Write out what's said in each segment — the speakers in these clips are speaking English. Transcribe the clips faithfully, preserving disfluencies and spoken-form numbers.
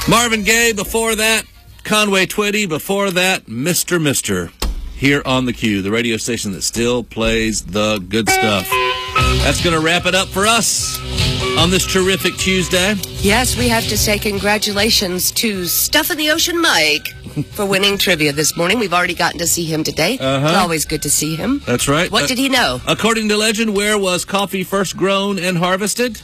Marvin Gaye before that, Conway Twitty before that, Mister Mister here on the Q, the radio station that still plays the good stuff. That's going to wrap it up for us on this terrific Tuesday. Yes, we have to say congratulations to Stuff in the Ocean Mike for winning trivia this morning. We've already gotten to see him today. Uh-huh. It's always good to see him. That's right. What uh, did he know? According to legend, where was coffee first grown and harvested?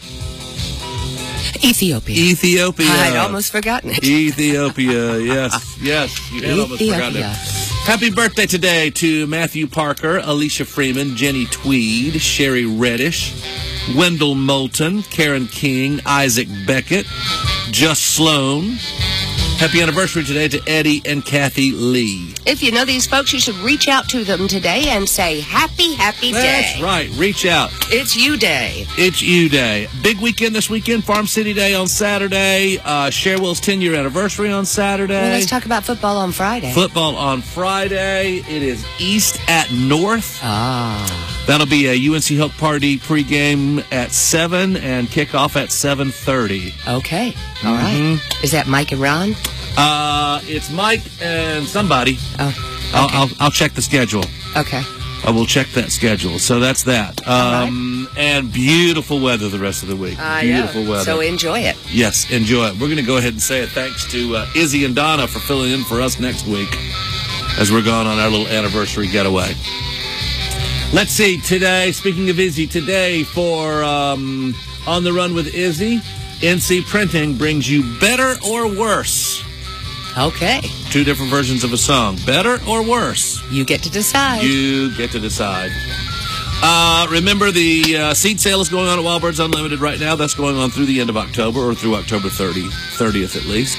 Ethiopia. Ethiopia. I'd almost forgotten it. Ethiopia, yes, yes. You had almost forgotten it. Happy birthday today to Matthew Parker, Alicia Freeman, Jenny Tweed, Sherry Reddish, Wendell Moulton, Karen King, Isaac Beckett, Just Sloan. Happy anniversary today to Eddie and Kathy Lee. If you know these folks, you should reach out to them today and say, happy, happy day. That's right. Reach out. It's you day. It's you day. Big weekend this weekend. Farm City Day on Saturday. Uh, Cherwell's ten-year anniversary on Saturday. Well, let's talk about football on Friday. Football on Friday. It is East at North. Ah. That'll be a U N C Hope Party pregame at seven and kickoff at seven thirty. Okay. All mm-hmm. right. Is that Mike and Ron? Uh, it's Mike and somebody. Oh, okay. I'll, I'll, I'll check the schedule. Okay. I will check that schedule. So that's that. Um, right. And beautiful weather the rest of the week. I beautiful know. weather. So enjoy it. Yes, enjoy it. We're going to go ahead and say a thanks to uh, Izzy and Donna for filling in for us next week as we're going on our little anniversary getaway. Let's see, today, speaking of Izzy, today for um, On the Run with Izzy, N C Printing brings you Better or Worse. Okay. Two different versions of a song. Better or worse? You get to decide. You get to decide. Uh, remember, the uh, seed sale is going on at Wild Birds Unlimited right now. That's going on through the end of October, or through October thirtieth at least.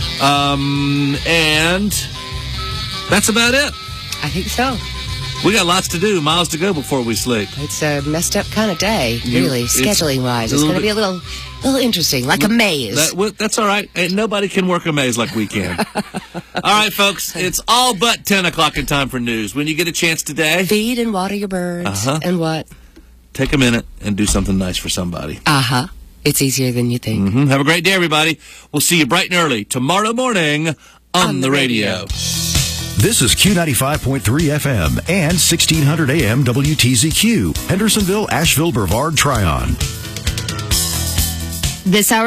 Um, and that's about it. I think so. We got lots to do, miles to go before we sleep. It's a messed up kind of day, really, scheduling-wise. It's going to be a little little interesting, like a maze. That, well, that's all right. Ain't nobody can work a maze like we can. All right, folks, it's all but ten o'clock in time for news. When you get a chance today, feed and water your birds. Uh-huh. And what? Take a minute and do something nice for somebody. Uh-huh. It's easier than you think. Mm-hmm. Have a great day, everybody. We'll see you bright and early tomorrow morning on, on the radio. radio. This is Q ninety-five point three F M and sixteen hundred A M W T Z Q, Hendersonville, Asheville, Brevard, Tryon. This hour